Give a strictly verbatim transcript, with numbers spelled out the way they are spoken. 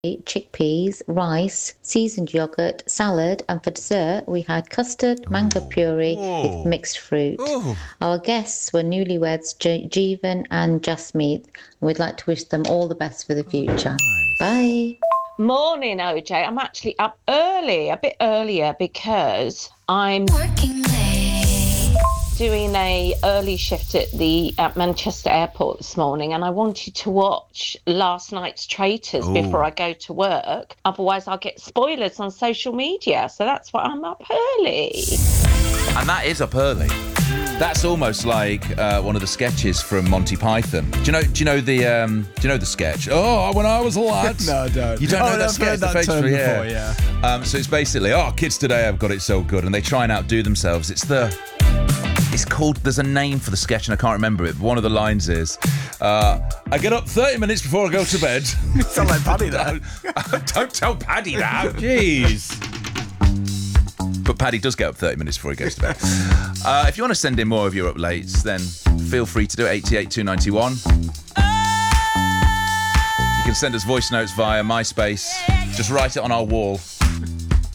chickpeas, rice, seasoned yogurt, salad, and for dessert we had custard, mango puree Oh. with mixed fruit. Oh. Our guests were newlyweds J- Jeevan and Jasmeet, and we'd like to wish them all the best for the future. Nice. Bye. Morning, O J. I'm actually up early, a bit earlier, because I'm Working late. doing a early shift at the at Manchester Airport this morning, and I wanted to watch last night's Traitors Ooh. before I go to work. Otherwise, I'll get spoilers on social media. So that's why I'm up early. And that is up early. That's almost like uh, one of the sketches from Monty Python. Do you know? Do you know the? Um, do you know the sketch? Oh, when I was a lad. No, I don't. You don't Oh, know that I've sketch? heard the that face term for- before, yeah. Um, so it's basically, oh, kids today have got it so good, and they try and outdo themselves. It's the. It's called. There's a name for the sketch, and I can't remember it. But one of the lines is, uh, "I get up thirty minutes before I go to bed." Sound like Paddy there. Don't tell Paddy that. Jeez. But Paddy does get up thirty minutes before he goes to bed. Uh, if you want to send in more of your up lates, then feel free to do it. eight eight two nine one. You can send us voice notes via MySpace. Just write it on our wall.